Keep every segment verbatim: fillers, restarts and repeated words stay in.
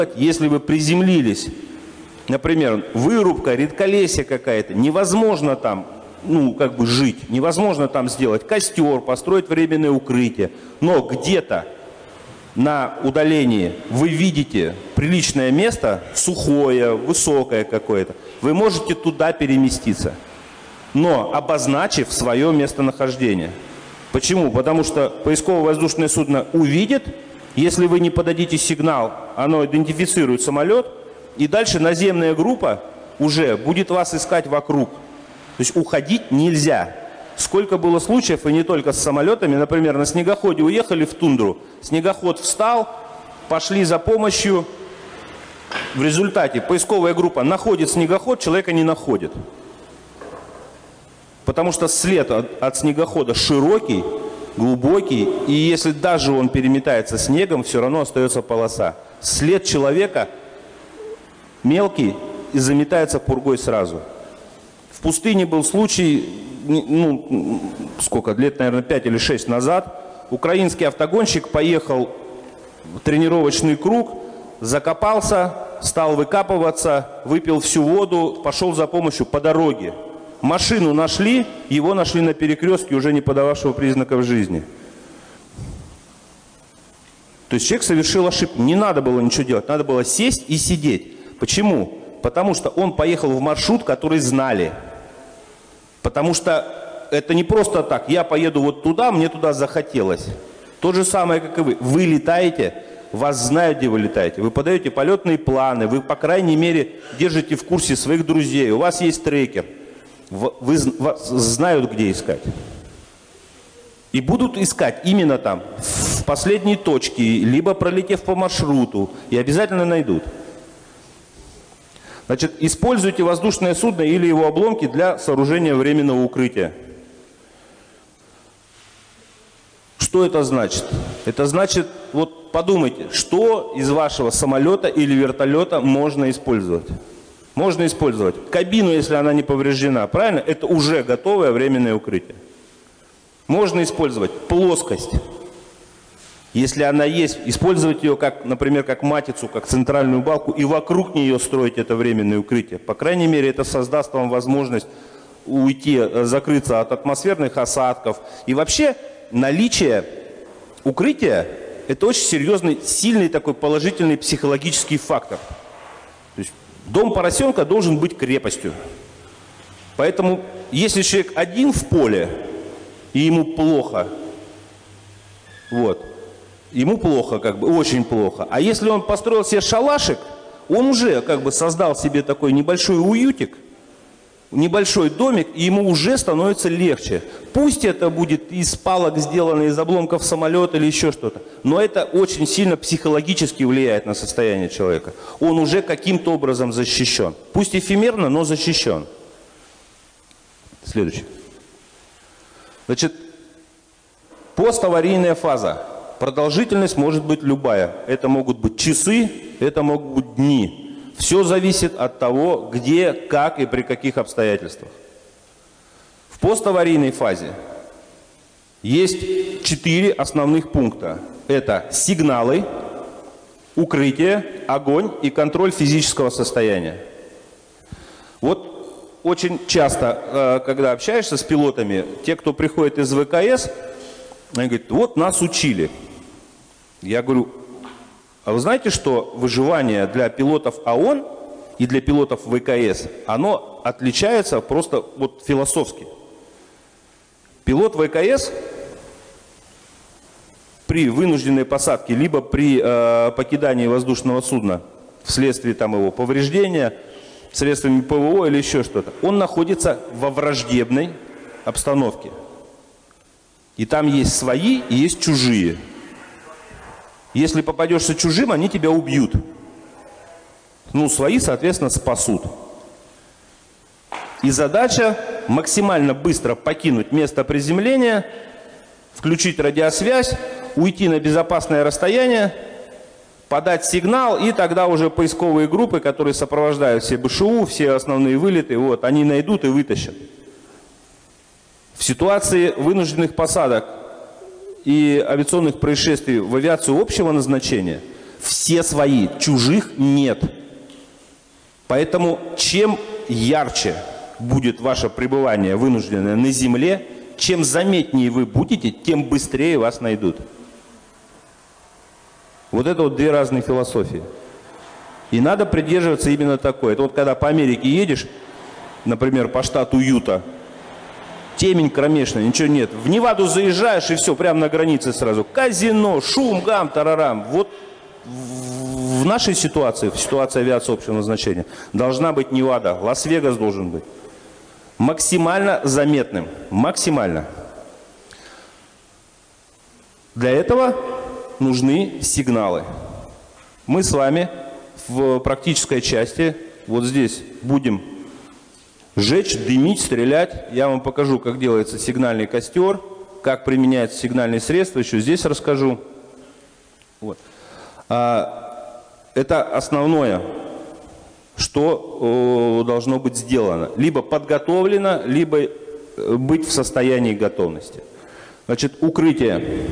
Если вы приземлились, например, вырубка, редколесье какая-то, невозможно там, ну, как бы жить, невозможно там сделать костер, построить временное укрытие, но где-то на удалении вы видите приличное место, сухое, высокое какое-то, вы можете туда переместиться, но обозначив свое местонахождение. Почему? Потому что поисково-воздушное судно увидит, если вы не подадите сигнал, оно идентифицирует самолет, и дальше наземная группа уже будет вас искать вокруг. То есть уходить нельзя. Сколько было случаев, и не только с самолетами, например, на снегоходе уехали в тундру, снегоход встал, пошли за помощью, в результате поисковая группа находит снегоход, человека не находит. Потому что след от, от снегохода широкий, глубокий, и если даже он переметается снегом, все равно остается полоса. След человека мелкий и заметается пургой сразу. В пустыне был случай, ну, сколько, лет, наверное, пять или шесть назад, украинский автогонщик поехал в тренировочный круг, закопался, стал выкапываться, выпил всю воду, пошел за помощью по дороге. Машину нашли, его нашли на перекрестке, уже не подававшего признаков жизни. То есть человек совершил ошибку. Не надо было ничего делать, надо было сесть и сидеть. Почему? Потому что он поехал в маршрут, который знали. Потому что это не просто так, я поеду вот туда, мне туда захотелось. То же самое, как и вы. Вы летаете, вас знают, где вы летаете. Вы подаете полетные планы, вы, по крайней мере, держите в курсе своих друзей. У вас есть трекер. Вы, вас знают, где искать. И будут искать именно там, в последней точке, либо пролетев по маршруту, и обязательно найдут. Значит, используйте воздушное судно или его обломки для сооружения временного укрытия. Что это значит? Это значит, вот подумайте, что из вашего самолета или вертолета можно использовать. Можно использовать кабину, если она не повреждена. Правильно? Это уже готовое временное укрытие. Можно использовать плоскость. Если она есть, использовать ее, как, например, как матицу, как центральную балку, и вокруг нее строить это временное укрытие. По крайней мере, это создаст вам возможность уйти, закрыться от атмосферных осадков. И вообще, наличие укрытия – это очень серьезный, сильный такой положительный психологический фактор. То есть дом поросенка должен быть крепостью. Поэтому, если человек один в поле, и ему плохо, вот, ему плохо, как бы, очень плохо. А если он построил себе шалашик, он уже как бы создал себе такой небольшой уютик, небольшой домик, и ему уже становится легче. Пусть это будет из палок сделано, из обломков самолета или еще что-то, но это очень сильно психологически влияет на состояние человека. Он уже каким-то образом защищен. Пусть эфемерно, но защищен. Следующий. Значит, поставарийная фаза. Продолжительность может быть любая. Это могут быть часы, это могут быть дни. Все зависит от того, где, как и при каких обстоятельствах. В поставарийной фазе есть четыре основных пункта. Это сигналы, укрытие, огонь и контроль физического состояния. Вот очень часто, когда общаешься с пилотами, те, кто приходит из ВКС, они говорят, вот нас учили. Я говорю, а вы знаете, что выживание для пилотов ООН и для пилотов ВКС, оно отличается просто вот философски. Пилот ВКС при вынужденной посадке, либо при э, покидании воздушного судна вследствие там его повреждения, средствами ПВО или еще что-то, он находится во враждебной обстановке. И там есть свои и есть чужие. Если попадешься чужим, они тебя убьют. Ну, свои, соответственно, спасут. И задача максимально быстро покинуть место приземления, включить радиосвязь, уйти на безопасное расстояние, подать сигнал, и тогда уже поисковые группы, которые сопровождают все БШУ, все основные вылеты, вот, они найдут и вытащат. В ситуации вынужденных посадок и авиационных происшествий в авиацию общего назначения Все свои, чужих нет. Поэтому чем ярче будет ваше пребывание вынужденное на земле, чем заметнее вы будете, тем быстрее вас найдут. Вот это вот две разные философии. И надо придерживаться именно такой. Это вот когда по Америке едешь, например, по штату Юта, темень кромешная, ничего нет. В Неваду заезжаешь, и все, прямо на границе сразу. Казино, шум, гам, тарарам. Вот в нашей ситуации, в ситуации авиации общего назначения, должна быть Невада, Лас-Вегас должен быть. Максимально заметным. Максимально. Для этого нужны сигналы. Мы с вами в практической части вот здесь будем жечь, дымить, стрелять. Я вам покажу, как делается сигнальный костер, как применяются сигнальные средства, еще здесь расскажу. Вот. Это основное, что должно быть сделано. Либо подготовлено, либо быть в состоянии готовности. Значит, укрытие.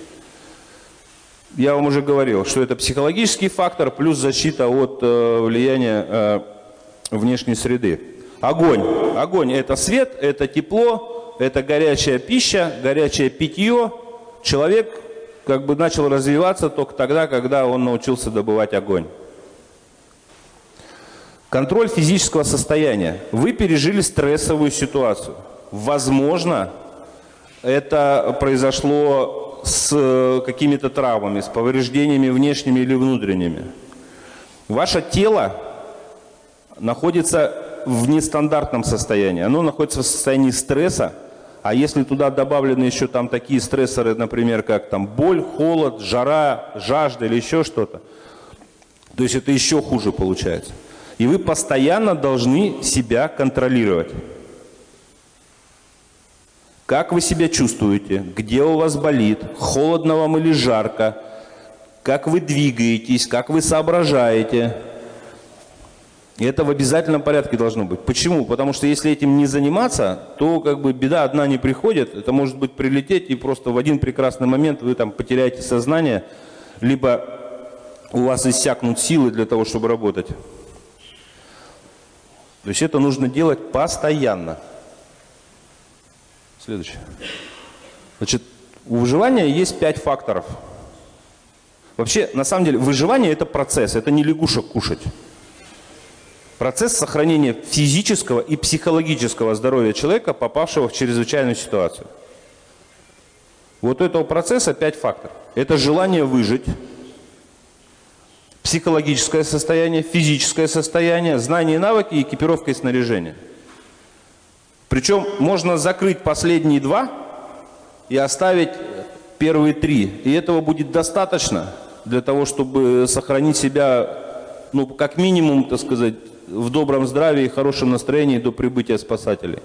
Я вам уже говорил, что это психологический фактор плюс защита от э, влияния э, внешней среды. Огонь. Огонь – это свет, это тепло, это горячая пища, горячее питье. Человек как бы начал развиваться только тогда, когда он научился добывать огонь. Контроль физического состояния. Вы пережили стрессовую ситуацию. Возможно, это произошло с какими-то травмами, с повреждениями внешними или внутренними. Ваше тело находится в нестандартном состоянии. Оно находится в состоянии стресса, а если туда добавлены еще там такие стрессоры, например, как там боль, холод, жара, жажда или еще что-то, то есть это еще хуже получается. И вы постоянно должны себя контролировать. Как вы себя чувствуете, где у вас болит, холодно вам или жарко, как вы двигаетесь, как вы соображаете. И это в обязательном порядке должно быть. Почему? Потому что если этим не заниматься, то как бы беда одна не приходит. Это может быть прилететь, и просто в один прекрасный момент вы там потеряете сознание, либо у вас иссякнут силы для того, чтобы работать. То есть это нужно делать постоянно. Следующее. Значит, у выживания есть пять факторов. Вообще, на самом деле, выживание – это процесс, это не лягушек кушать. Процесс сохранения физического и психологического здоровья человека, попавшего в чрезвычайную ситуацию. Вот у этого процесса пять факторов. Это желание выжить, психологическое состояние, физическое состояние, знания и навыки, экипировка и снаряжение. Причем можно закрыть последние два и оставить первые три. И этого будет достаточно для того, чтобы сохранить себя, ну, как минимум, так сказать, в добром здравии и хорошем настроении до прибытия спасателей.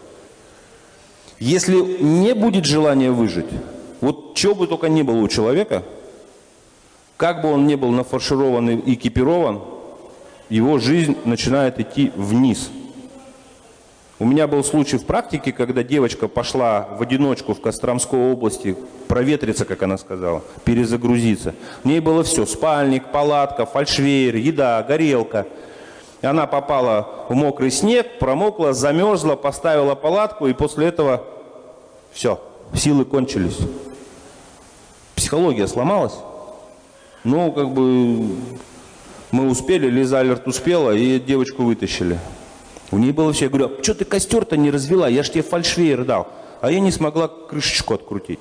Если не будет желания выжить, вот чего бы только ни было у человека, как бы он ни был нафарширован и экипирован, его жизнь начинает идти вниз. У меня был случай в практике, когда девочка пошла в одиночку в Костромской области проветриться, как она сказала, перезагрузиться. В ней было все: спальник, палатка, фальшвейер, еда, горелка. И она попала в мокрый снег, промокла, замерзла, поставила палатку, и после этого все, силы кончились. Психология сломалась. Ну, как бы мы успели, Лиза Алерт успела, и девочку вытащили. У нее было все, я говорю: а что ты костер-то не развела, я ж тебе фальшвейер дал. А я не смогла крышечку открутить.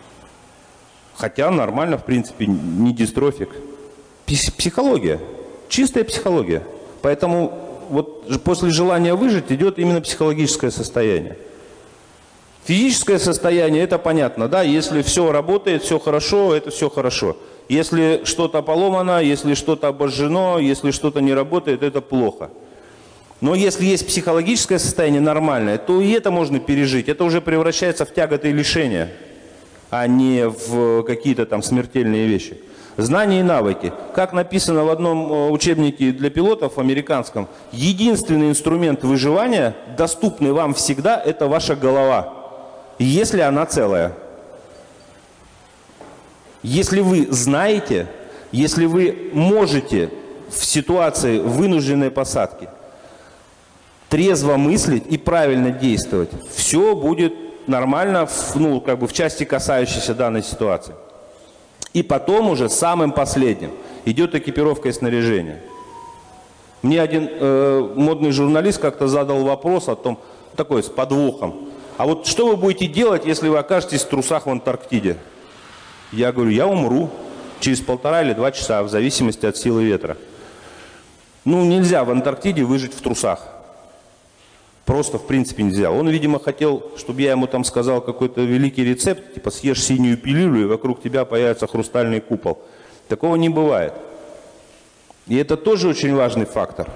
Хотя нормально, в принципе, не дистрофик. Психология, чистая психология. Поэтому вот после желания выжить идет именно психологическое состояние. Физическое состояние, это понятно, да, если все работает, все хорошо, это все хорошо. Если что-то поломано, если что-то обожжено, если что-то не работает, это плохо. Но если есть психологическое состояние нормальное, то и это можно пережить. Это уже превращается в тяготы и лишения, а не в какие-то там смертельные вещи. Знания и навыки. Как написано в одном учебнике для пилотов американском, единственный инструмент выживания, доступный вам всегда, это ваша голова, если она целая. Если вы знаете, Если вы можете в ситуации вынужденной посадки трезво мыслить и правильно действовать, все будет нормально, в, ну, как бы в части, касающейся данной ситуации. И потом уже самым последним идет экипировка и снаряжение. Мне один э, модный журналист как-то задал вопрос о том, такой, с подвохом. А вот что вы будете делать, если вы окажетесь в трусах в Антарктиде? Я говорю, я умру через полтора или два часа, в зависимости от силы ветра. Ну, нельзя в Антарктиде выжить в трусах. Просто, в принципе, нельзя. Он, видимо, хотел, чтобы я ему там сказал какой-то великий рецепт, типа съешь синюю пилюлю, и вокруг тебя появится хрустальный купол. Такого не бывает. И это тоже очень важный фактор.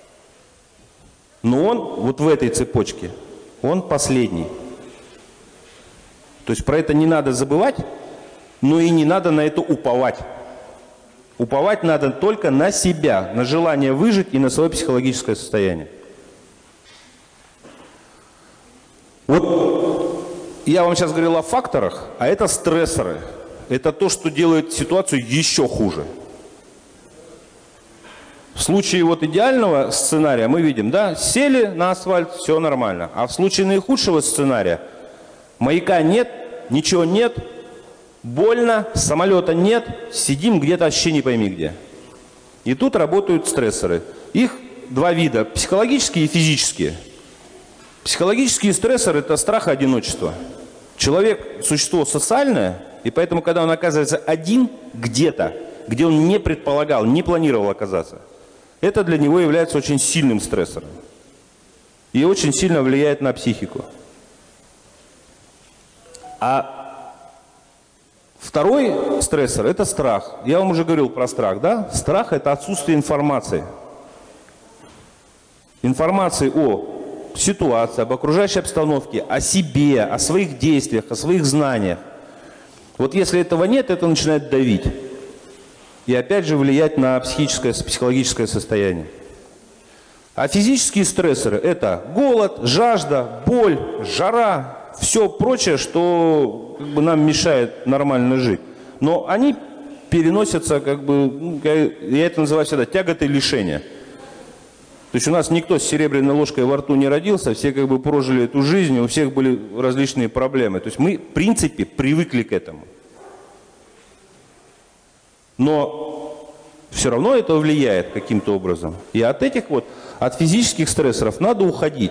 Но он вот в этой цепочке, он последний. То есть про это не надо забывать, но и не надо на это уповать. Уповать надо только на себя, на желание выжить и на свое психологическое состояние. Вот я вам сейчас говорил о факторах, а это стрессоры. Это то, что делает ситуацию еще хуже. В случае вот идеального сценария мы видим, да, сели на асфальт, все нормально. А в случае наихудшего сценария маяка нет, ничего нет, больно, самолета нет, сидим где-то вообще не пойми где. И тут работают стрессоры. Их два вида, психологические и физические. Психологические стрессоры – это страх и одиночество. Человек – существо социальное, и поэтому, когда он оказывается один где-то, где он не предполагал, не планировал оказаться, это для него является очень сильным стрессором. И очень сильно влияет на психику. А второй стрессор – это страх. Я вам уже говорил про страх, да? Страх – это отсутствие информации. Информации о ситуации, об окружающей обстановке, о себе, о своих действиях, о своих знаниях. Вот если этого нет, это начинает давить. И опять же влиять на психическое, психологическое состояние. А физические стрессоры – это голод, жажда, боль, жара, все прочее, что как бы, нам мешает нормально жить. Но они переносятся, как бы, я это называю всегда, тяготы лишения. То есть у нас никто с серебряной ложкой во рту не родился, все как бы прожили эту жизнь, у всех были различные проблемы. То есть мы, в принципе, привыкли к этому. Но все равно это влияет каким-то образом. И от этих вот, от физических стрессоров надо уходить.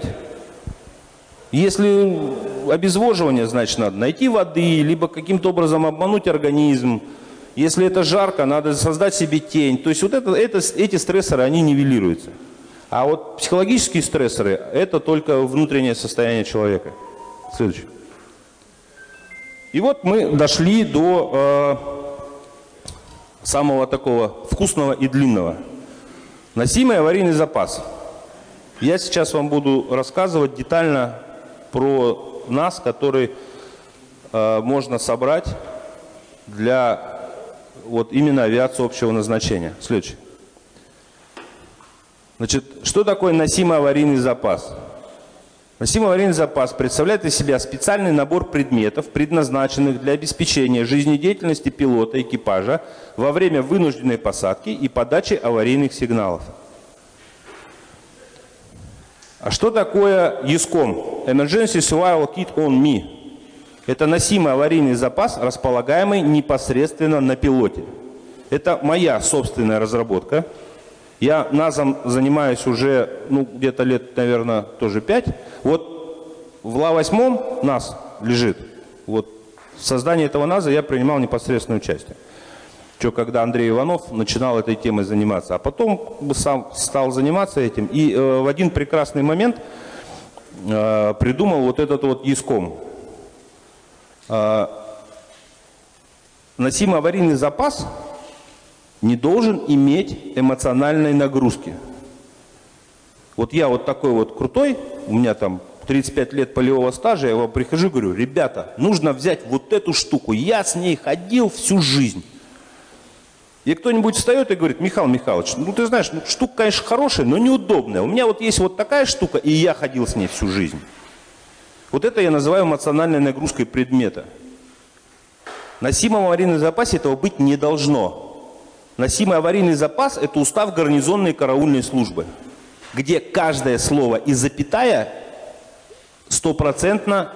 Если обезвоживание, значит, надо найти воды, либо каким-то образом обмануть организм. Если это жарко, надо создать себе тень. То есть вот это, это, эти стрессоры, они нивелируются. А вот психологические стрессоры – это только внутреннее состояние человека. Следующий. И вот мы дошли до э, самого такого вкусного и длинного. Носимый аварийный запас. Я сейчас вам буду рассказывать детально про нас, который э, можно собрать для вот именно авиации общего назначения. Следующий. Значит, что такое носимый аварийный запас? Носимый аварийный запас представляет из себя специальный набор предметов, предназначенных для обеспечения жизнедеятельности пилота, экипажа во время вынужденной посадки и подачи аварийных сигналов. А что такое ЕСКОМ? Emergency Survival Kit on Me. Это носимый аварийный запас, располагаемый непосредственно на пилоте. Это моя собственная разработка. Я НАЗом занимаюсь уже, ну, где-то лет, наверное, тоже пять. Вот в Ла восемь НАЗ лежит. Вот в создании этого НАЗа я принимал непосредственное участие. Что, когда Андрей Иванов начинал этой темой заниматься. А потом сам стал заниматься этим. И э, в один прекрасный момент э, придумал вот этот вот ЕСКОМ. Э, носимый аварийный запас не должен иметь эмоциональной нагрузки. Вот я вот такой вот крутой, у меня там тридцать пять лет полевого стажа, я вам прихожу и говорю: ребята, нужно взять вот эту штуку, я с ней ходил всю жизнь. И кто-нибудь встает и говорит: Михаил Михайлович, ну ты знаешь, ну, штука, конечно, хорошая, но неудобная. У меня вот есть вот такая штука, и я ходил с ней всю жизнь. Вот это я называю эмоциональной нагрузкой предмета. В носимом аварийном запасе этого быть не должно. Носимый аварийный запас – это устав гарнизонной караульной службы, где каждое слово и запятая стопроцентно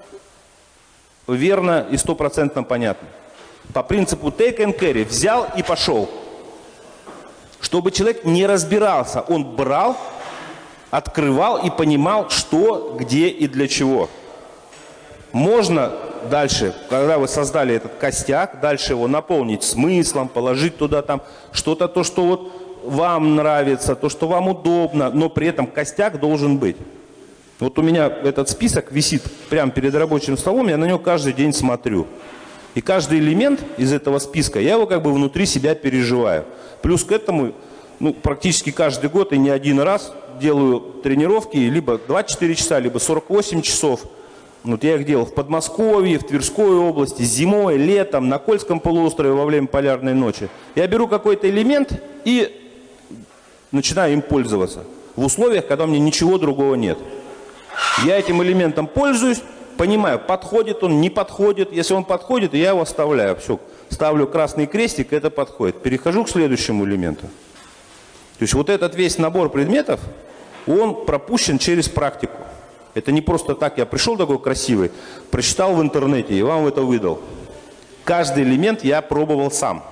верно и стопроцентно понятно. По принципу take and carry. Взял и пошел. Чтобы человек не разбирался, он брал, открывал и понимал, что, где и для чего. Можно дальше, когда вы создали этот костяк, дальше его наполнить смыслом, положить туда там что-то, то, что вот вам нравится, то, что вам удобно, но при этом костяк должен быть. Вот у меня этот список висит прямо перед рабочим столом, я на него каждый день смотрю. И каждый элемент из этого списка, я его как бы внутри себя переживаю. Плюс к этому, ну, практически каждый год и не один раз делаю тренировки, либо двадцать четыре часа, либо сорок восемь часов. Вот я их делал в Подмосковье, в Тверской области, зимой, летом, на Кольском полуострове во время полярной ночи. Я беру какой-то элемент и начинаю им пользоваться. В условиях, когда у меня ничего другого нет. Я этим элементом пользуюсь, понимаю, подходит он, не подходит. Если он подходит, я его оставляю. Все, ставлю красный крестик, это подходит. Перехожу к следующему элементу. То есть вот этот весь набор предметов, он пропущен через практику. Это не просто так, я пришел такой красивый, прочитал в интернете и вам это выдал. Каждый элемент я пробовал сам.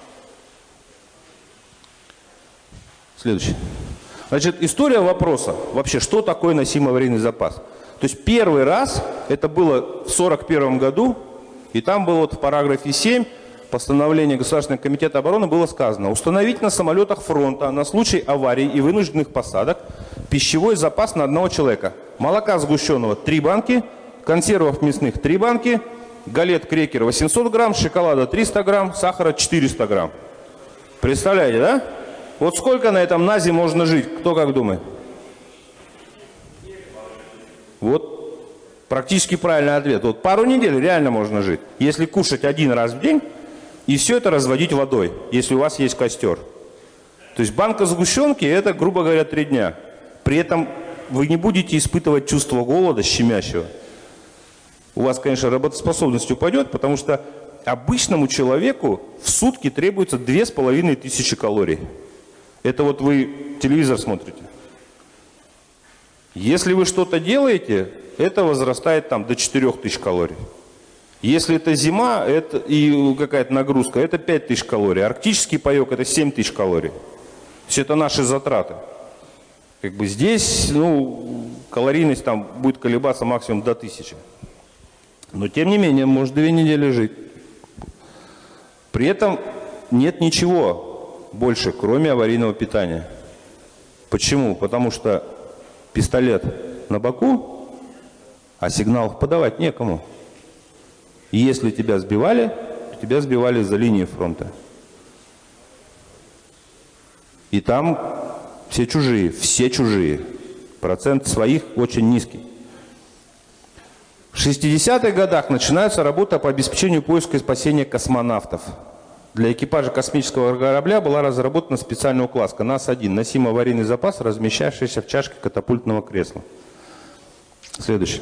Следующий. Значит, история вопроса. Вообще, что такое носимый аварийный запас? То есть первый раз, это было в сорок первом году, и там было вот в параграфе семь постановления Государственного комитета обороны было сказано: установить на самолетах фронта на случай аварий и вынужденных посадок пищевой запас на одного человека. Молока сгущенного три банки, консервов мясных три банки, галет крекер восемьсот грамм, шоколада триста грамм, сахара четыреста грамм. Представляете, да? Вот сколько на этом назе можно жить? Кто как думает? Вот практически правильный ответ. Вот пару недель реально можно жить, если кушать один раз в день и все это разводить водой, если у вас есть костер. То есть банка сгущенки – это, грубо говоря, три дня. При этом вы не будете испытывать чувство голода щемящего. У вас, конечно, работоспособность упадет, потому что обычному человеку в сутки требуется две с половиной тысячи калорий. Это вот вы телевизор смотрите. Если вы что-то делаете, это возрастает там до четырёх тысяч калорий. Если это зима это, и какая-то нагрузка, это пять тысяч калорий. Арктический паек – это семь тысяч калорий. То есть это наши затраты. Как бы здесь, ну, калорийность там будет колебаться максимум до тысячи. Но тем не менее, может две недели жить. При этом нет ничего больше, кроме аварийного питания. Почему? Потому что пистолет на боку, а сигналов подавать некому. И если тебя сбивали, то тебя сбивали за линией фронта. И там все чужие, все чужие. Процент своих очень низкий. В шестидесятых годах начинается работа по обеспечению поиска и спасения космонавтов. Для экипажа космического корабля была разработана специальная указка НАС один, носимый аварийный запас, размещавшийся в чашке катапультного кресла. Следующий.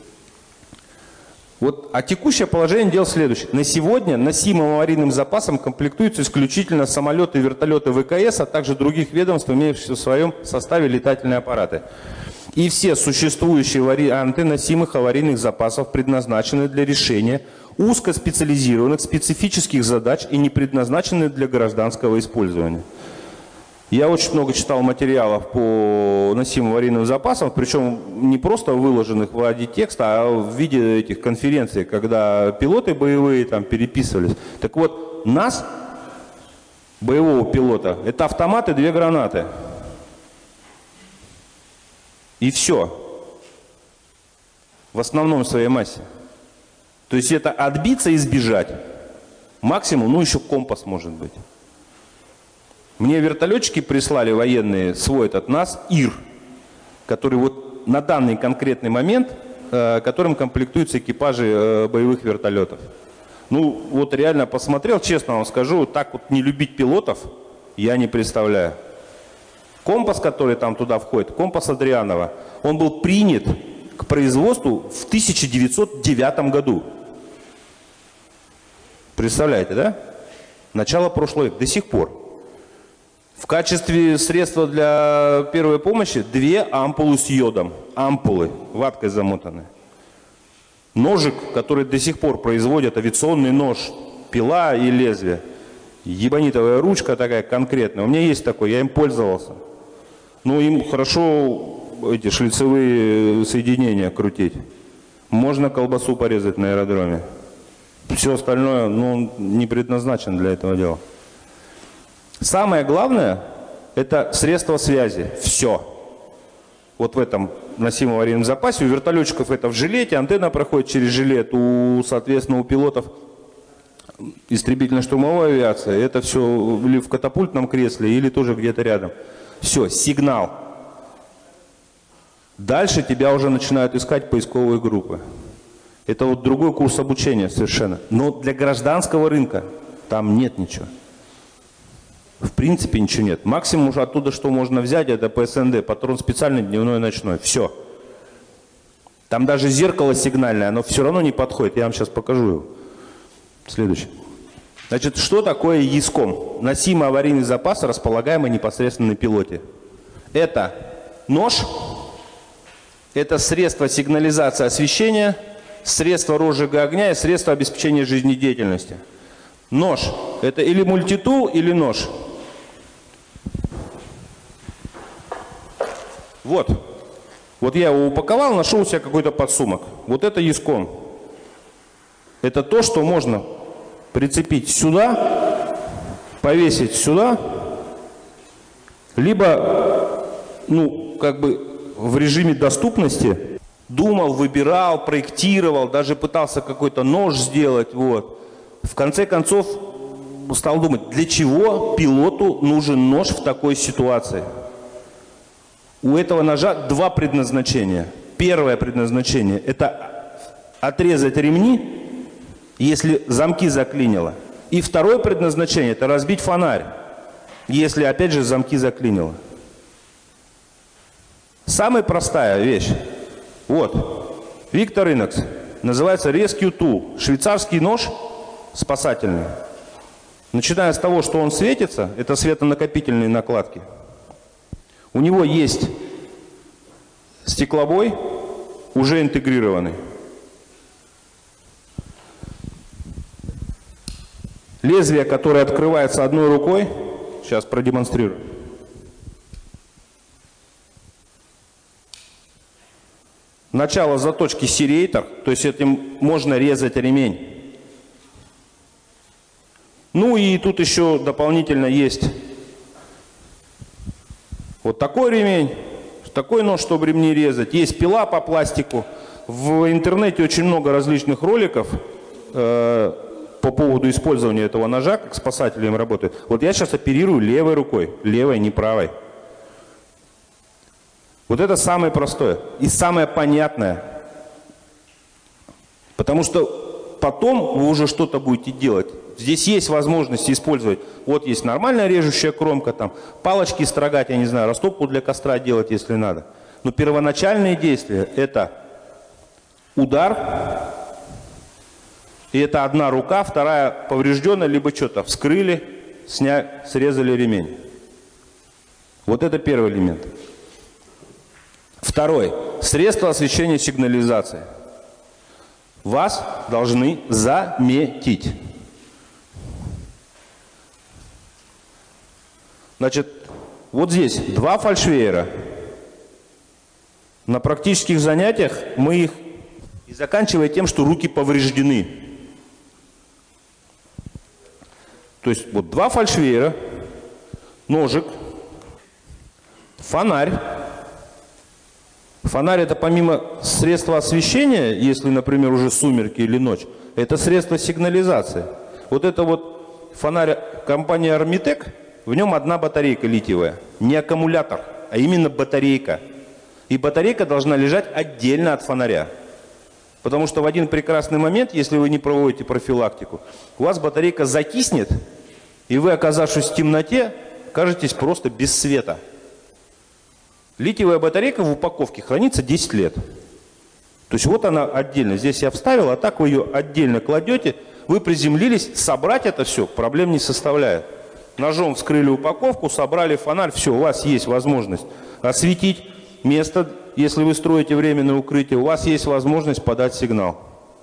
Вот, а текущее положение дел следующее. На сегодня носимым аварийным запасом комплектуются исключительно самолеты и вертолеты ВКС, а также других ведомств, имеющих в своем составе летательные аппараты. И все существующие варианты носимых аварийных запасов предназначены для решения узкоспециализированных специфических задач и не предназначены для гражданского использования. Я очень много читал материалов по носимым аварийным запасам, причем не просто выложенных в виде текста, а в виде этих конференций, когда пилоты боевые там переписывались. Так вот, НАС, боевого пилота, это автомат и две гранаты. И все. В основном в своей массе. То есть это отбиться и сбежать. Максимум, ну еще компас может быть. Мне вертолетчики прислали военные свой этот НАС ИР, который вот на данный конкретный момент, э, которым комплектуются экипажи э, боевых вертолетов. Ну вот реально посмотрел, честно вам скажу, так вот не любить пилотов я не представляю. Компас, который там туда входит, компас Адрианова, он был принят к производству в тысяча девятьсот девятом году. Представляете, да? Начало прошлого века, до сих пор. В качестве средства для первой помощи две ампулы с йодом. Ампулы, ваткой замотаны. Ножик, который до сих пор производят, авиационный нож, пила и лезвие. Ебанитовая ручка такая конкретная. У меня есть такой, я им пользовался. Ну, им хорошо эти шлицевые соединения крутить. Можно колбасу порезать на аэродроме. Все остальное, ну, не предназначено для этого дела. Самое главное, это средства связи. Все. Вот в этом носимом аварийном запасе. У вертолетчиков это в жилете, антенна проходит через жилет. У, соответственно, у пилотов истребительно-штурмовой авиации это все или в катапультном кресле, или тоже где-то рядом. Все, сигнал. Дальше тебя уже начинают искать поисковые группы. Это вот другой курс обучения совершенно. Но для гражданского рынка там нет ничего. В принципе ничего нет. Максимум уже оттуда, что можно взять, это пэ эс эн дэ, патрон специальный, дневной, ночной. Все. Там даже зеркало сигнальное, оно все равно не подходит. Я вам сейчас покажу его. Следующий. Значит, что такое ЕСКОМ? Носимый аварийный запас, располагаемый непосредственно на пилоте. Это нож, это средство сигнализации освещения, средство розжига огня и средство обеспечения жизнедеятельности. Нож. Это или мультитул, или нож. Вот. Вот я его упаковал, нашел у себя какой-то подсумок. Вот это ЕСКОМ. Это то, что можно прицепить сюда, повесить сюда, либо, ну, как бы в режиме доступности думал, выбирал, проектировал, даже пытался какой-то нож сделать, вот. В конце концов стал думать, для чего пилоту нужен нож в такой ситуации. У этого ножа два предназначения. Первое предназначение – это отрезать ремни, если замки заклинило. И второе предназначение – это разбить фонарь, если опять же замки заклинило. Самая простая вещь. Вот. Victorinox. Называется Rescue Tool. Швейцарский нож спасательный. Начиная с того, что он светится, это светонакопительные накладки. У него есть стеклобой, уже интегрированный. Лезвие, которое открывается одной рукой, сейчас продемонстрирую. Начало заточки серейтор, то есть этим можно резать ремень. Ну и тут еще дополнительно есть вот такой ремень, такой нож, чтобы ремни резать. Есть пила по пластику. В интернете очень много различных роликов э, по поводу использования этого ножа, как спасатели им работают. Вот я сейчас оперирую левой рукой, левой, не правой. Вот это самое простое и самое понятное. Потому что потом вы уже что-то будете делать. Здесь есть возможность использовать. Вот есть нормальная режущая кромка, там палочки строгать, я не знаю, растопку для костра делать, если надо. Но первоначальные действия – это удар, и это одна рука, вторая поврежденная, либо что-то вскрыли, сняли, срезали ремень. Вот это первый элемент. Второй. Средства освещения сигнализации. Вас должны заметить. Значит, вот здесь два фальшвейера. На практических занятиях мы их и заканчиваем тем, что руки повреждены. То есть вот два фальшвейера, ножик, фонарь. Фонарь — это помимо средства освещения, если, например, уже сумерки или ночь, это средство сигнализации. Вот это вот фонарь компании Армитек, в нем одна батарейка литиевая, не аккумулятор, а именно батарейка. И батарейка должна лежать отдельно от фонаря. Потому что в один прекрасный момент, если вы не проводите профилактику, у вас батарейка закиснет, и вы, оказавшись в темноте, окажетесь просто без света. Литиевая батарейка в упаковке хранится десять лет. То есть вот она отдельно. Здесь я вставил, а так вы ее отдельно кладете. Вы приземлились, собрать это все проблем не составляет. Ножом вскрыли упаковку, собрали фонарь, все, у вас есть возможность осветить место, если вы строите временное укрытие, у вас есть возможность подать сигнал.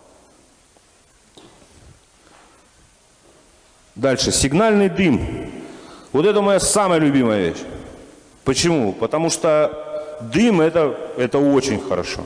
Дальше, сигнальный дым. Вот это моя самая любимая вещь. Почему? Потому что дым это, это очень хорошо.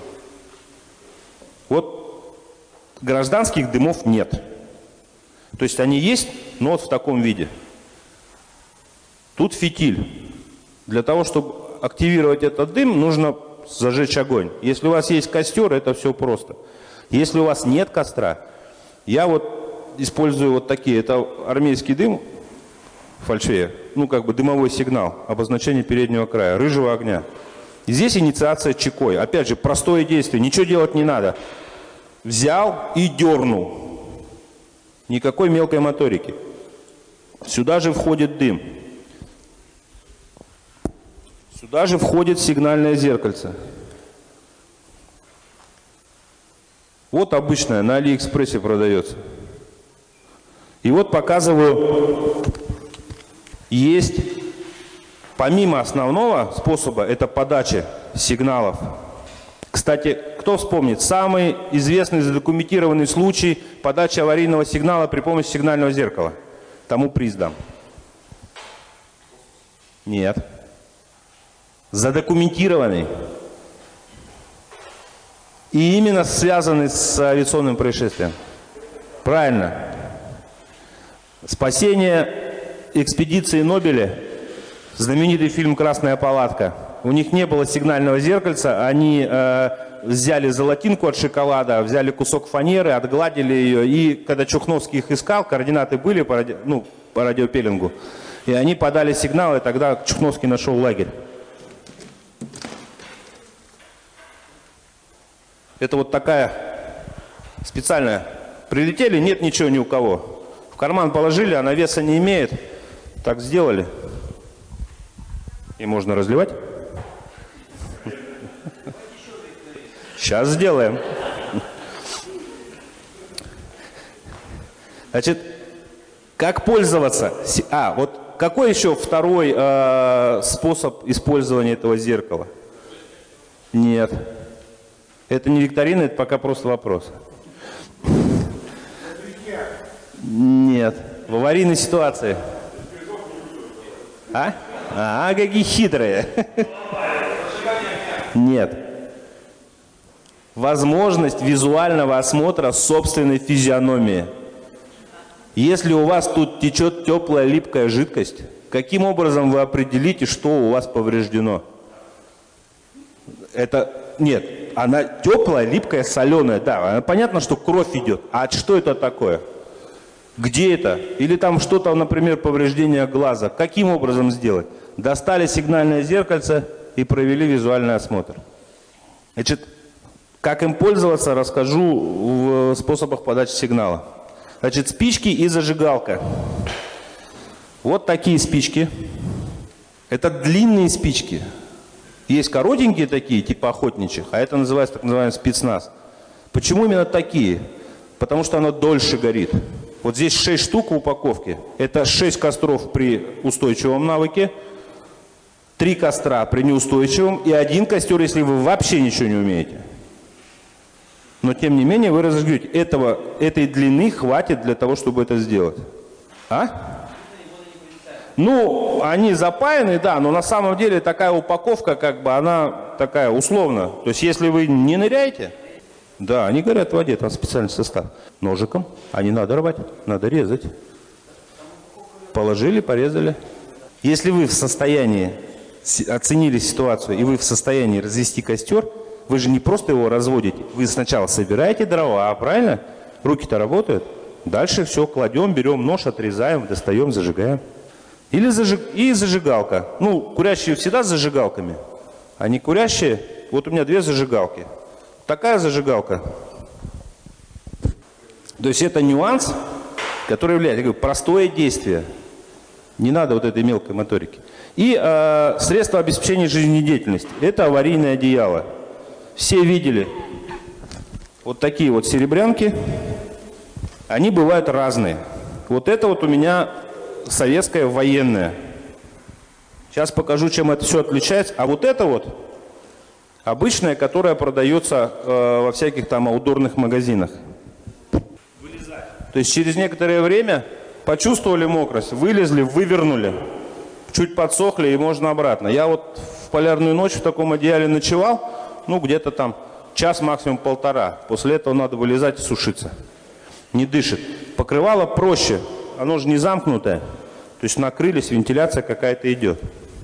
Вот гражданских дымов нет. То есть они есть, но вот в таком виде. Тут фитиль. Для того, чтобы активировать этот дым, нужно зажечь огонь. Если у вас есть костер, это все просто. Если у вас нет костра, я вот использую вот такие. Это армейский дым, фальшея, ну как бы дымовой сигнал, обозначение переднего края, рыжего огня. И здесь инициация чекой. Опять же, простое действие, ничего делать не надо. Взял и дернул. Никакой мелкой моторики. Сюда же входит дым. Сюда же входит сигнальное зеркальце. Вот обычное, на Алиэкспрессе продается. И вот показываю, есть, помимо основного способа, это подача сигналов. Кстати, кто вспомнит, самый известный задокументированный случай подачи аварийного сигнала при помощи сигнального зеркала? Тому приз дам. Нет. Задокументированный. И именно связанный с авиационным происшествием. Правильно. Спасение экспедиции Нобеля, знаменитый фильм «Красная палатка». У них не было сигнального зеркальца, они э, взяли золотинку от шоколада, взяли кусок фанеры, отгладили ее, и когда Чухновский их искал, координаты были по, ради, ну, по радиопеллингу, и они подали сигнал, и тогда Чухновский нашел лагерь. Это вот такая специальная. Прилетели, нет ничего ни у кого. В карман положили, она веса не имеет. Так сделали. И можно разливать. Сейчас сделаем. Значит, как пользоваться? А, вот какой еще второй э, способ использования этого зеркала? Нет. Это не викторина, это пока просто вопрос. Нет. В аварийной ситуации. А? А, какие хитрые. Нет. Возможность визуального осмотра собственной физиономии. Если у вас тут течет теплая липкая жидкость, каким образом вы определите, что у вас повреждено? Это... Нет. Она теплая, липкая, соленая. Да, понятно, что кровь идет. А что это такое? Где это? Или там что-то, например, повреждение глаза. Каким образом сделать? Достали сигнальное зеркальце и провели визуальный осмотр. Значит, как им пользоваться, расскажу в способах подачи сигнала. Значит, спички и зажигалка. Вот такие спички. Это длинные спички. Есть коротенькие такие, типа охотничьих, а это называется так называемый спецназ. Почему именно такие? Потому что оно дольше горит. Вот здесь шесть штук в упаковке. Это шесть костров при устойчивом навыке, три костра при неустойчивом и один костер, если вы вообще ничего не умеете. Но тем не менее вы разожгете. Этого, этой длины хватит для того, чтобы это сделать. А? Ну, они запаяны, да, но на самом деле такая упаковка, как бы, она такая условно. То есть, если вы не ныряете, да, они горят в воде, там специальный состав. Ножиком, а не надо рвать, надо резать. Положили, порезали. Если вы в состоянии, оценили ситуацию, и вы в состоянии развести костер, вы же не просто его разводите, вы сначала собираете дрова, правильно? Руки-то работают. Дальше все кладем, берем нож, отрезаем, достаем, зажигаем. Или зажиг... и зажигалка. Ну, курящие всегда с зажигалками. А не курящие, вот у меня две зажигалки. Такая зажигалка. То есть это нюанс, который является, я говорю, простое действие. Не надо вот этой мелкой моторики. И э, средства обеспечения жизнедеятельности. Это аварийное одеяло. Все видели вот такие вот серебрянки. Они бывают разные. Вот это вот у меня советское военное. Сейчас покажу, чем это все отличается. А вот это вот обычное, которое продается э, во всяких там аутдорных магазинах. Вылезать. То есть через некоторое время почувствовали мокрость, вылезли, вывернули, чуть подсохли и можно обратно. Я вот в полярную ночь в таком одеяле ночевал, ну где-то там час, максимум полтора. После этого надо вылезать и сушиться. Не дышит. Покрывало проще, оно же не замкнутое. То есть накрылись, вентиляция какая-то идет.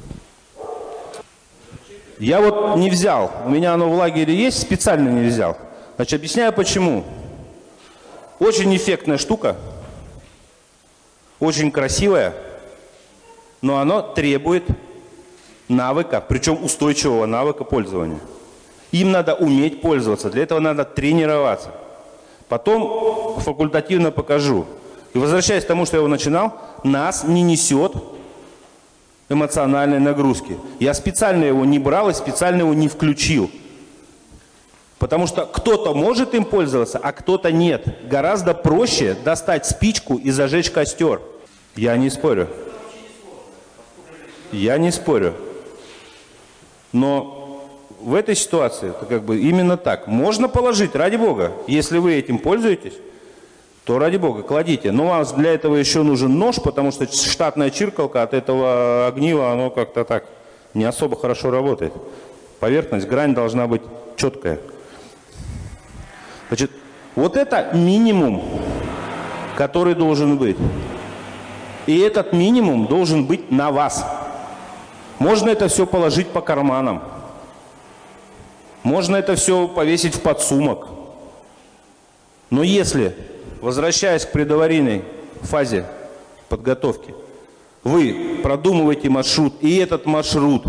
Я вот не взял, у меня оно в лагере есть, специально не взял. Значит, объясняю почему. Очень эффектная штука, очень красивая, но оно требует навыка, причем устойчивого навыка пользования. Им надо уметь пользоваться, для этого надо тренироваться. Потом факультативно покажу. И возвращаясь к тому, что я его начинал, нас не несет эмоциональной нагрузки. Я специально его не брал и специально его не включил. Потому что кто-то может им пользоваться, а кто-то нет. Гораздо проще достать спичку и зажечь костер. Я не спорю. Я не спорю. Но в этой ситуации это как бы именно так. Можно положить, ради бога. Если вы этим пользуетесь, то ради бога, кладите. Но вам для этого еще нужен нож, потому что штатная чиркалка от этого огнива, оно как-то так не особо хорошо работает. Поверхность, грань должна быть четкая. Значит, вот это минимум, который должен быть. И этот минимум должен быть на вас. Можно это все положить по карманам. Можно это все повесить в подсумок. Но если, возвращаясь к предаварийной фазе подготовки, вы продумываете маршрут, и этот маршрут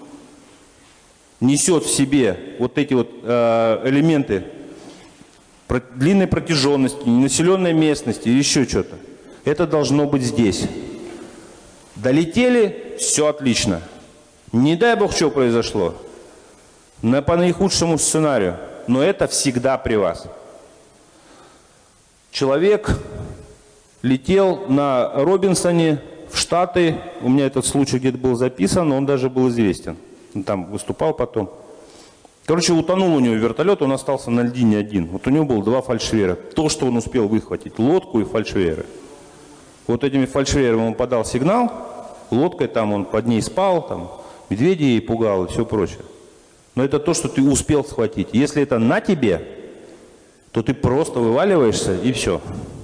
несет в себе вот эти вот э, элементы длинной протяженности, ненаселенной местности, еще что-то, это должно быть здесь. Долетели, все отлично. Не дай бог, что произошло. На, по наихудшему сценарию. Но это всегда при вас. Человек летел на Робинсоне в Штаты. У меня этот случай где-то был записан, он даже был известен. Он там выступал потом. Короче, утонул у него вертолет, он остался на льдине один. Вот у него было два фальшвера. То, что он успел выхватить, лодку и фальшверы. Вот этими фальшверами он подал сигнал, лодкой там он под ней спал, там медведей пугал и все прочее. Но это то, что ты успел схватить. Если это на тебе, то ты просто вываливаешься и все.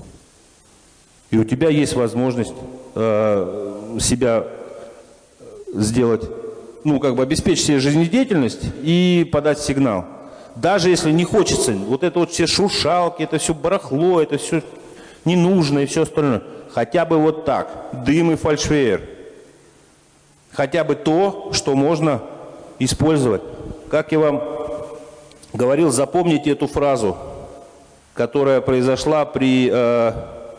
И у тебя есть возможность э, себя сделать, ну, как бы обеспечить себе жизнедеятельность и подать сигнал. Даже если не хочется, вот это вот все шуршалки, это все барахло, это все не нужно и все остальное. Хотя бы вот так, дым и фальшвейер. Хотя бы то, что можно использовать. Как я вам говорил, запомните эту фразу, которая произошла при э,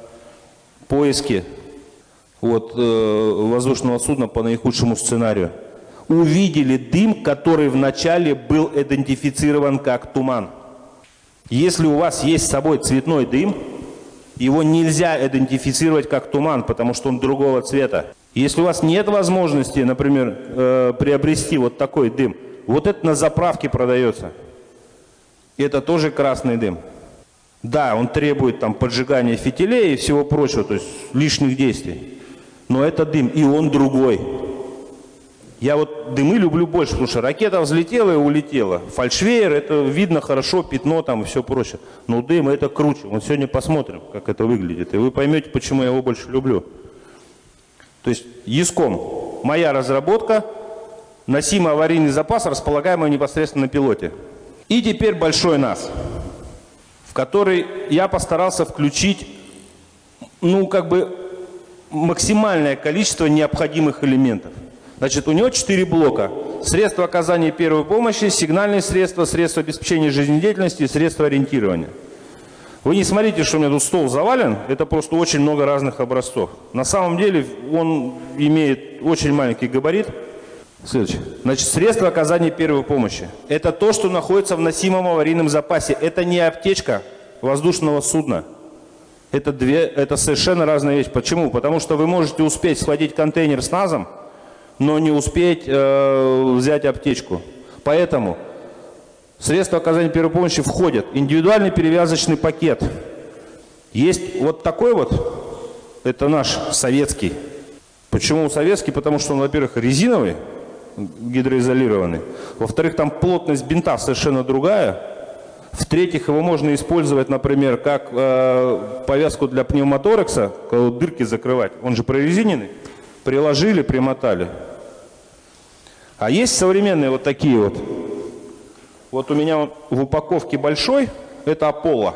поиске вот, э, воздушного судна по наихудшему сценарию. Увидели дым, который вначале был идентифицирован как туман. Если у вас есть с собой цветной дым, его нельзя идентифицировать как туман, потому что он другого цвета. Если у вас нет возможности, например, э, приобрести вот такой дым, вот это на заправке продается. Это тоже красный дым. Да, он требует там поджигания фитилей и всего прочего, то есть лишних действий. Но это дым, и он другой. Я вот дымы люблю больше, потому что ракета взлетела и улетела. Фальшвейер, это видно хорошо, пятно там и все прочее. Но дым это круче. Вот сегодня посмотрим, как это выглядит. И вы поймете, почему я его больше люблю. То есть ЕСКОМ, моя разработка, носимый аварийный запас, располагаемый непосредственно на пилоте. И теперь большой НАС, в который я постарался включить, ну, как бы максимальное количество необходимых элементов. Значит, у него четыре блока. Средства оказания первой помощи, сигнальные средства, средства обеспечения жизнедеятельности и средства ориентирования. Вы не смотрите, что у меня тут стол завален, это просто очень много разных образцов. На самом деле он имеет очень маленький габарит. Следующее. Значит, средства оказания первой помощи. Это то, что находится в носимом аварийном запасе. Это не аптечка воздушного судна. Это, две, это совершенно разная вещь. Почему? Потому что вы можете успеть схватить контейнер с назом, но не успеть э, взять аптечку. Поэтому в средства оказания первой помощи входят индивидуальный перевязочный пакет. Есть вот такой вот, это наш советский. Почему советский? Потому что он, во-первых, резиновый, гидроизолированный. Во-вторых, там плотность бинта совершенно другая. В-третьих, его можно использовать, например, как э, повязку для пневмоторакса, когда дырки закрывать. Он же прорезиненный. Приложили, примотали. А есть современные вот такие вот. Вот у меня он в упаковке большой, это Аполло.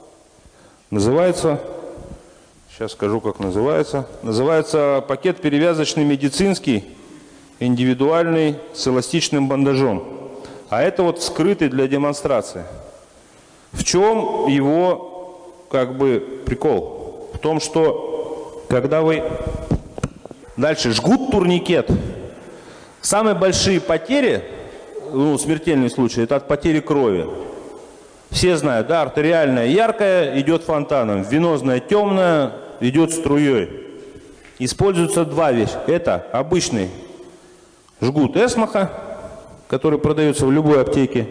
Называется, сейчас скажу, как называется. Называется пакет перевязочный медицинский, индивидуальный, с эластичным бандажом. А это вот скрытый для демонстрации. В чем его, как бы, прикол? В том, что когда вы дальше жгут турникет, самые большие потери, ну, смертельные случаи, это от потери крови. Все знают, да, артериальная яркая идет фонтаном, венозная темная идет струей. Используются два вещи. Это обычный жгут эсмоха, который продается в любой аптеке.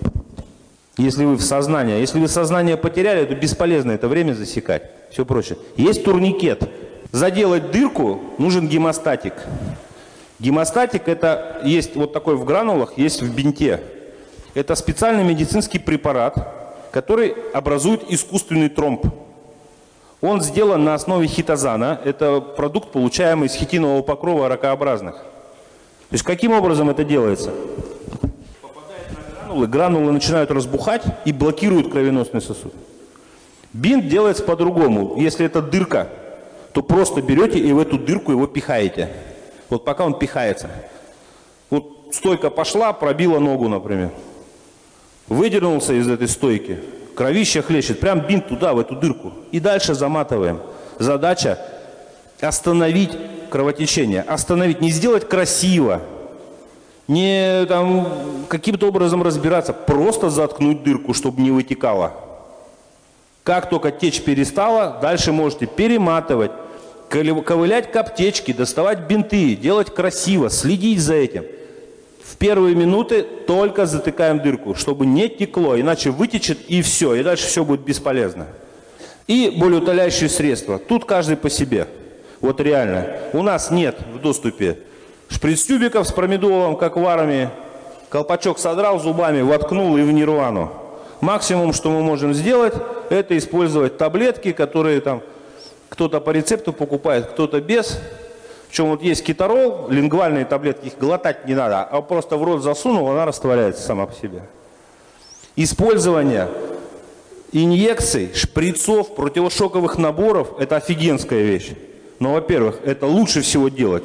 Если вы в сознании, если вы сознание потеряли, то бесполезно это время засекать. Все проще. Есть турникет. Заделать дырку нужен гемостатик. Гемостатик это есть вот такой в гранулах, есть в бинте. Это специальный медицинский препарат, который образует искусственный тромб. Он сделан на основе хитозана. Это продукт, получаемый из хитинового покрова ракообразных. То есть каким образом это делается? Гранулы, гранулы начинают разбухать и блокируют кровеносный сосуд. Бинт делается по-другому. Если это дырка, то просто берете и в эту дырку его пихаете. Вот пока он пихается. Вот стойка пошла, пробила ногу, например. Выдернулся из этой стойки, кровище хлещет, прям бинт туда, в эту дырку. И дальше заматываем. Задача остановить кровотечение. Остановить, не сделать красиво. Не там каким-то образом разбираться, просто заткнуть дырку, чтобы не вытекало. Как только течь перестала, дальше можете перематывать, ковылять к аптечке, доставать бинты, делать красиво, следить за этим. В первые минуты только затыкаем дырку, чтобы не текло, иначе вытечет и все, и дальше все будет бесполезно. И болеутоляющие средства. Тут каждый по себе. Вот реально. У нас нет в доступе шприц-тюбиков с промедолом, как в армии. Колпачок содрал зубами, воткнул и в нирвану. Максимум, что мы можем сделать, это использовать таблетки, которые там кто-то по рецепту покупает, кто-то без. Причем вот есть кетарол, лингвальные таблетки, их глотать не надо, а просто в рот засунул, она растворяется сама по себе. Использование инъекций, шприцов, противошоковых наборов – это офигенская вещь. Но, во-первых, это лучше всего делать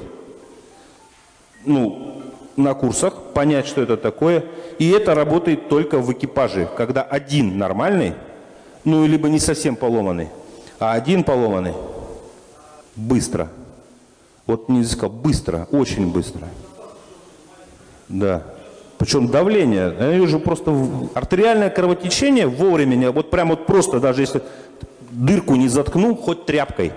ну, на курсах, понять, что это такое. И это работает только в экипаже, когда один нормальный, ну, либо не совсем поломанный, а один поломанный быстро. Вот не сказал, быстро, очень быстро. Да. Причем давление, они уже просто артериальное кровотечение вовремя, вот прям вот просто, даже если дырку не заткнул, хоть тряпкой.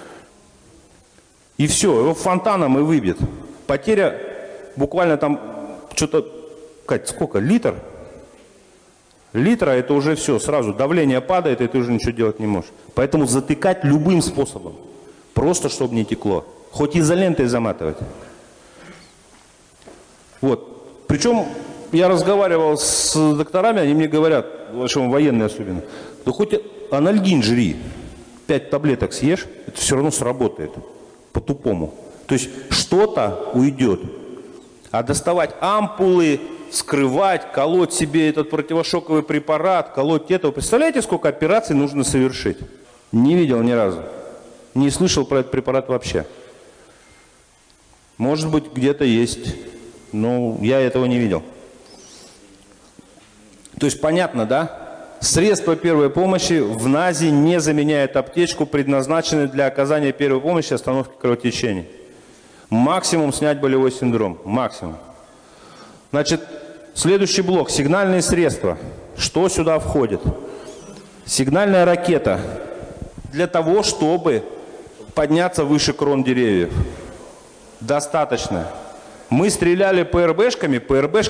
И все, его фонтаном и выбьет. Потеря буквально там что-то, Кать, сколько, литр? Литра это уже все, сразу давление падает, и ты уже ничего делать не можешь. Поэтому затыкать любым способом, просто чтобы не текло. Хоть изолентой заматывать. Вот. Причем я разговаривал с докторами, они мне говорят, в общем, военные особенно, да хоть анальгин жри, пять таблеток съешь, это все равно сработает. По-тупому. То есть что-то уйдет. А доставать ампулы, скрывать, колоть себе этот противошоковый препарат, колоть это. Вы представляете, сколько операций нужно совершить? Не видел ни разу. Не слышал про этот препарат вообще. Может быть, где-то есть, но я этого не видел. То есть понятно, да? Средства первой помощи в НАЗе не заменяют аптечку, предназначенную для оказания первой помощи и остановки кровотечений. Максимум снять болевой синдром. Максимум. Значит, следующий блок. Сигнальные средства. Что сюда входит? Сигнальная ракета. для того, чтобы подняться выше крон деревьев. Достаточно. Мы стреляли ПРБшками, ПРБшки